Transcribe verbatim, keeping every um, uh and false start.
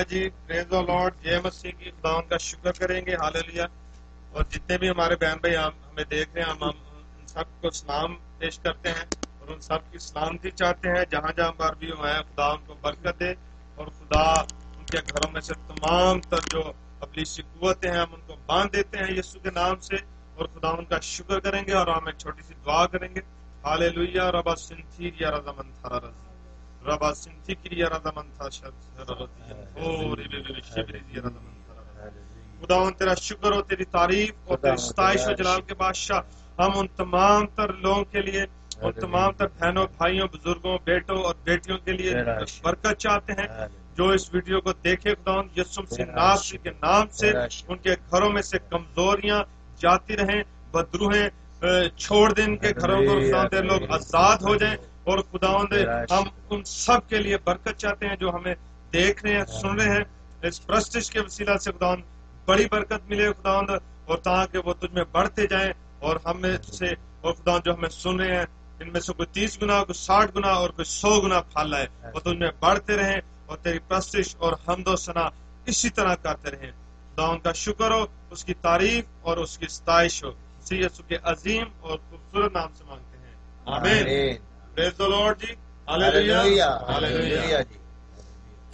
جی پریز دی lord, جے مسیح کی خداوند کا شکر کریں گے، ہاللیلویا۔ اور جتنے بھی ہمارے بہن بھائی ہم ہمیں دیکھ رہے ہیں، ہم ہم ان سب کو سلام پیش کرتے ہیں اور ان سب کی سلامتی چاہتے ہیں جہاں جہاں پر بھی وہ ہیں۔ خدا ان کو برکت دے اور خدا ان کے گھروں میں سے تمام تر جو ابلیسی قوتیں ہیں ہم ان کو باندھ دیتے ہیں یسوع کے نام سے، اور خدا ان کا شکر کریں گے اور ہم ایک چھوٹی سی دعا کریں گے۔ ہاللیلویا۔ ربا سنتھی یا رضا من تھرا رضی ربا سنتھی کی یا رضا من تھا شر رضی اور بی بی شبری یا رضا من تھرا۔ خداوند تیرا شکر ہو، تیری تعریف اور تیری ستائش و جلال کے بادشاہ، ہم ان تمام تر لوگوں کے لیے، ان تمام تر بہنوں بھائیوں بزرگوں بیٹوں اور بیٹیوں کے لیے برکت چاہتے ہیں جو اس ویڈیو کو دیکھے۔ خداوند یسوع مسیح ناصری کے نام سے ان کے گھروں میں سے کمزوریاں جاتی رہیں، بدروہیں چھوڑ دیں ان کے گھروں کو، خداوند لوگ آزاد ہو جائیں۔ اور خداوند ہم ان سب کے لیے برکت چاہتے ہیں جو ہمیں دیکھ رہے ہیں، سن رہے ہیں، اس پرستش کے وسیلہ سے خداوند بڑی برکت ملے خداوند، اور تاکہ وہ تجھ میں بڑھتے جائیں، اور ہم میں سے اور خداوند جو ہمیں سن رہے ہیں ان میں سے کوئی تیس گنا، کوئی ساٹھ گنا اور کوئی سو گنا پھل لائے، اور تجھ میں بڑھتے رہیں اور تیری پرستش اور حمد و ثنا اسی طرح کرتے رہیں۔ خداوند کا شکر ہو، اس کی تعریف اور اس کی ستائش ہو، اسی یسوع کے عظیم اور خوبصورت نام سے مانگتے ہیں، آمین۔ پریز دی لارڈ جی، ہاللیلویا، ہاللیلویا۔